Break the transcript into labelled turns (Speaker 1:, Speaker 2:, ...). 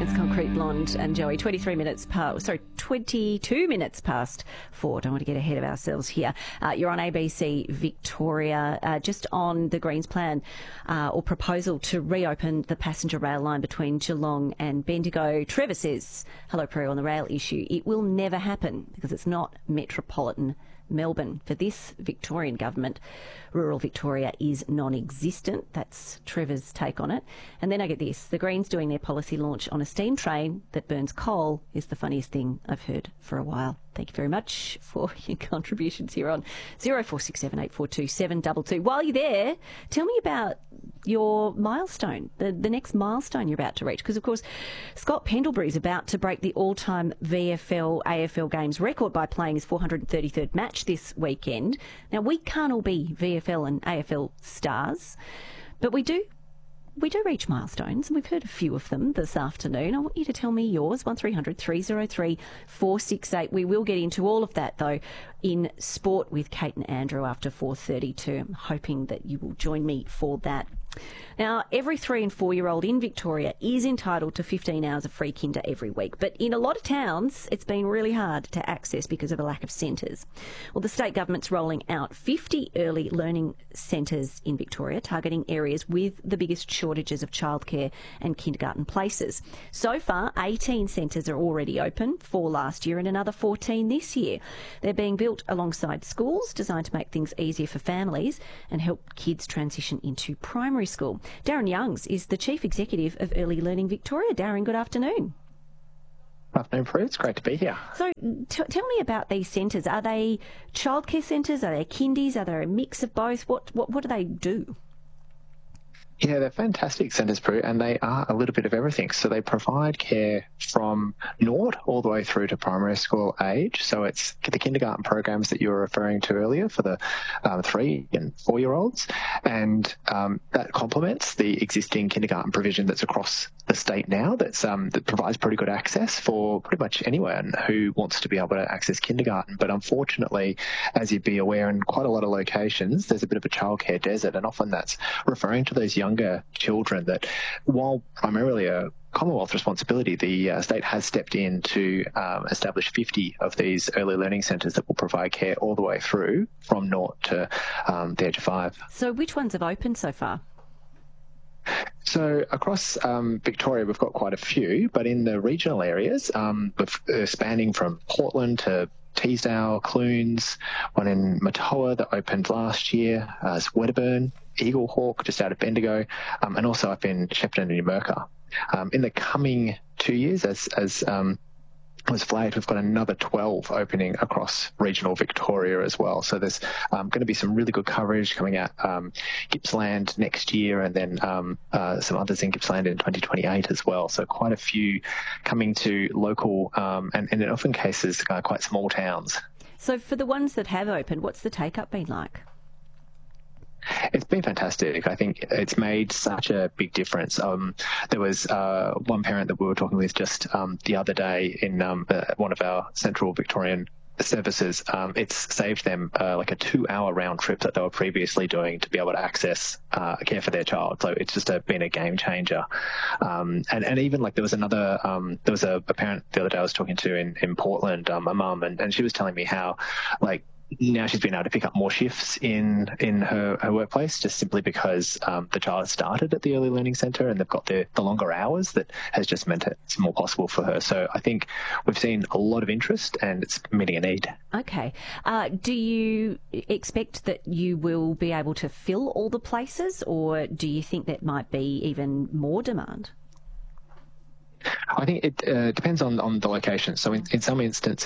Speaker 1: It's Concrete Blonde and Joey. 22 minutes past 4. Don't want to get ahead of ourselves here. You're on ABC Victoria, just on the Greens plan or proposal to reopen the passenger rail line between Geelong and Bendigo. Trevor says, hello Prue, on the rail issue, it will never happen because it's not metropolitan Melbourne. For this Victorian government, rural Victoria is non-existent. That's Trevor's take on it. And then I get this. The Greens doing their policy launch on a steam train that burns coal is the funniest thing I've heard for a while. Thank you very much for your contributions here on 0467842722. While you're there, tell me about your milestone, the next milestone you're about to reach. Because, of course, Scott Pendlebury is about to break the all-time VFL-AFL games record by playing his 433rd match this weekend. Now, we can't all be VFL and AFL stars, but we do reach milestones, and we've heard a few of them this afternoon. I want you to tell me yours, 1300 303 468. We will get into all of that, though, in Sport with Kate and Andrew after 4:32. I'm hoping that you will join me for that. Now, every 3 and 4-year-old in Victoria is entitled to 15 hours of free kinder every week, but in a lot of towns, it's been really hard to access because of a lack of centres. Well, the state government's rolling out 50 early learning centres in Victoria, targeting areas with the biggest shortages of childcare and kindergarten places. So far, 18 centres are already open, 4 last year and another 14 this year. They're being built alongside schools, designed to make things easier for families and help kids transition into primary school. Darren Youngs is the Chief Executive of Early Learning Victoria. Darren, good afternoon.
Speaker 2: Good afternoon, Prue. It's great to be here.
Speaker 1: So tell me about these centres. Are they childcare centres? Are they kindies? Are they a mix of both? What do they do?
Speaker 2: Yeah, they're fantastic centres, Prue, and they are a little bit of everything. So they provide care from naught all the way through to primary school age. So it's the kindergarten programs that you were referring to earlier for the 3 and 4-year-olds, and that complements the existing kindergarten provision that's across the state now. That provides pretty good access for pretty much anyone who wants to be able to access kindergarten. But unfortunately, as you'd be aware, in quite a lot of locations, there's a bit of a childcare desert, and often that's referring to those younger children that, while primarily a Commonwealth responsibility, the state has stepped in to establish 50 of these early learning centres that will provide care all the way through from naught to the age of 5.
Speaker 1: So which ones have opened so far?
Speaker 2: So across Victoria, we've got quite a few, but in the regional areas, spanning from Portland to Teesdale, Clunes, one in Matoa that opened last year, Wedderburn, Eaglehawk, just out of Bendigo, and also up in Shepparton and Numurkah. In the coming 2 years, as was flagged, we've got another 12 opening across regional Victoria as well. So there's going to be some really good coverage coming out Gippsland next year, and then some others in Gippsland in 2028 as well. So quite a few coming to local and in often cases quite small towns.
Speaker 1: So for the ones that have opened, what's the take-up been like?
Speaker 2: It's been fantastic. I think it's made such a big difference. There was one parent that we were talking with just the other day in one of our central Victorian services. It's saved them like a 2-hour round trip that they were previously doing to be able to access care for their child. So it's just been a game changer. And even like there was a parent the other day I was talking to in Portland, a mum, and she was telling me how like now she's been able to pick up more shifts in her workplace just simply because the child started at the early learning centre and they've got the longer hours that has just meant it's more possible for her. So I think we've seen a lot of interest and it's meeting a need.
Speaker 1: Okay. Do you expect that you will be able to fill all the places, or do you think that might be even more demand?
Speaker 2: I think it depends on the location. So in some instances,